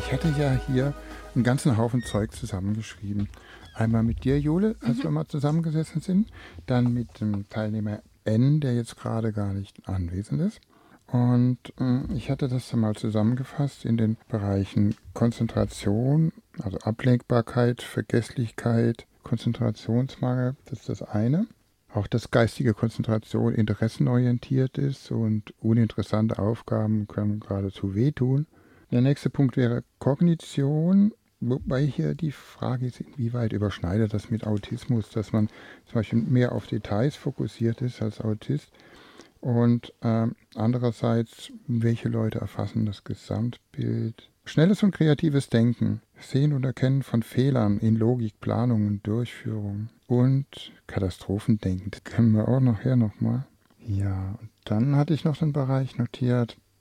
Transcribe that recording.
Ich hatte ja hier einen ganzen Haufen Zeug zusammengeschrieben. Einmal mit dir, Jule, als wir mal zusammengesessen sind. Dann mit dem Teilnehmer N, der jetzt gerade gar nicht anwesend ist. Und ich hatte das dann mal zusammengefasst in den Bereichen Konzentration, also Ablenkbarkeit, Vergesslichkeit, Konzentrationsmangel, das ist das eine. Auch dass geistige Konzentration interessenorientiert ist und uninteressante Aufgaben können geradezu wehtun. Der nächste Punkt wäre Kognition, wobei hier die Frage ist, inwieweit überschneidet das mit Autismus, dass man zum Beispiel mehr auf Details fokussiert ist als Autist. Und andererseits, welche Leute erfassen das Gesamtbild? Schnelles und kreatives Denken, Sehen und Erkennen von Fehlern in Logik, Planung und Durchführung. Und Katastrophendenken, das können wir auch nachher nochmal. Ja, und dann hatte ich noch den Bereich notiert,